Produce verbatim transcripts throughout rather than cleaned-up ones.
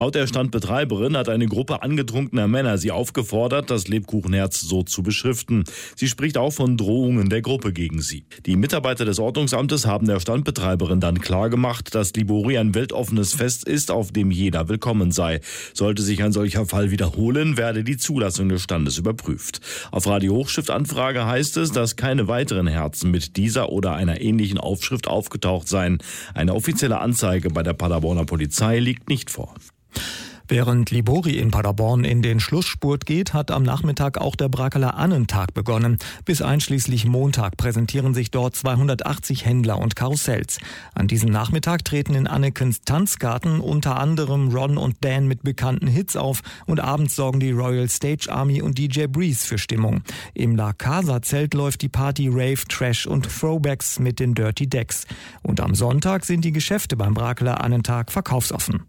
Laut der Standbetreiberin hat eine Gruppe angetrunkener Männer sie aufgefordert, das Lebkuchenherz so zu beschriften. Sie spricht auch von Drohungen der Gruppe gegen sie. Die Mitarbeiter des Ordnungsamtes haben der Standbetreiberin dann klargemacht, dass Libori ein weltoffenes Fest ist, auf dem jeder willkommen sei. Sollte sich ein solcher Fall wiederholen, werde die Zulassung des Standes überprüft. Auf Radio Hochstift Anfrage heißt es, dass keine weiteren Herzen mit dieser oder einer ähnlichen Aufschrift aufgetaucht seien. Eine offizielle Anzeige bei der Paderborner Polizei liegt nicht vor. Während Libori in Paderborn in den Schlussspurt geht, hat am Nachmittag auch der Brakeler Annentag begonnen. Bis einschließlich Montag präsentieren sich dort zweihundertachtzig Händler und Karussells. An diesem Nachmittag treten in Annekens Tanzgarten unter anderem Ron und Dan mit bekannten Hits auf und abends sorgen die Royal Stage Army und D J Breeze für Stimmung. Im La Casa Zelt läuft die Party Rave, Trash und Throwbacks mit den Dirty Decks. Und am Sonntag sind die Geschäfte beim Brakeler Annentag verkaufsoffen.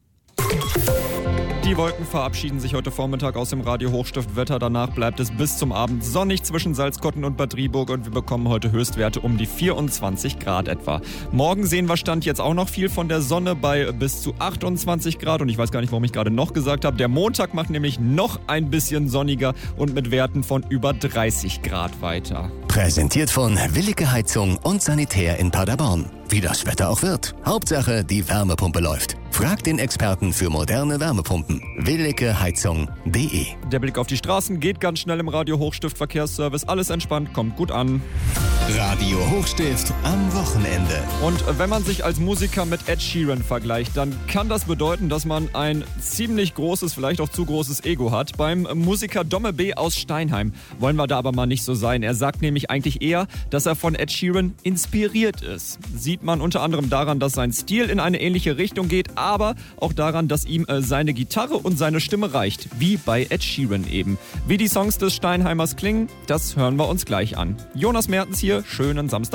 Die Wolken verabschieden sich heute Vormittag aus dem Radio Hochstift Wetter. Danach bleibt es bis zum Abend sonnig zwischen Salzkotten und Bad Driburg und wir bekommen heute Höchstwerte um die vierundzwanzig Grad etwa. Morgen sehen wir Stand jetzt auch noch viel von der Sonne bei bis zu achtundzwanzig Grad und ich weiß gar nicht, warum ich gerade noch gesagt habe. Der Montag macht nämlich noch ein bisschen sonniger und mit Werten von über dreißig Grad weiter. Präsentiert von Willige Heizung und Sanitär in Paderborn. Wie das Wetter auch wird. Hauptsache, die Wärmepumpe läuft. Fragt den Experten für moderne Wärmepumpen. willige heizung punkt de. Der Blick auf die Straßen geht ganz schnell im Radio Hochstift Verkehrsservice. Alles entspannt, kommt gut an. Radio Hochstift am Wochenende. Und wenn man sich als Musiker mit Ed Sheeran vergleicht, dann kann das bedeuten, dass man ein ziemlich großes, vielleicht auch zu großes Ego hat. Beim Musiker Domme B. aus Steinheim wollen wir da aber mal nicht so sein. Er sagt nämlich eigentlich eher, dass er von Ed Sheeran inspiriert ist. Sieht man unter anderem daran, dass sein Stil in eine ähnliche Richtung geht, aber auch daran, dass ihm äh, seine Gitarre und seine Stimme reicht, wie bei Ed Sheeran eben. Wie die Songs des Steinheimers klingen, das hören wir uns gleich an. Jonas Mertens hier, schönen Samstag.